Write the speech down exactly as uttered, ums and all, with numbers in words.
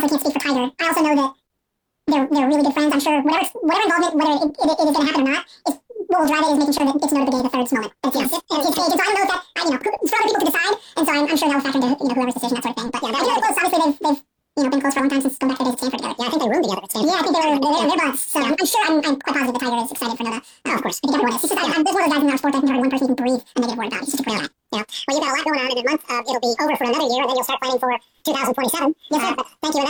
obviously can't speak for Tiger. I also know that they're they're really good friends. I'm sure whatever whatever involvement, whether it, it, it is going to happen or not, is what will drive it is making sure that it's Notah Begay the third's moment. That's yes. And his age. And so I don't know if that I, you know it's for other people to decide. And so I'm, I'm sure that will factor into you know whoever's decision, that sort of thing. But yeah, they're close. Obviously they've they've you know been close for a long time since going back to their days at Stanford together. Yeah, I think they roomed together at Stanford. Yeah, I think they were they're, they're, they're buds. So yeah. I'm sure I'm, I'm quite positive that Tiger is excited for Notah. Oh, of course. I think everyone is. It's just yeah. I'm, there's one of those guys in our sport that I've never heard one person even breathe a negative word about. He's just a great guy. Yeah. Well, you've got a lot going on in a month. Uh, it'll be over for another year, and then you'll start planning for two thousand twenty-seven. Yes, sir. Uh, but thank you.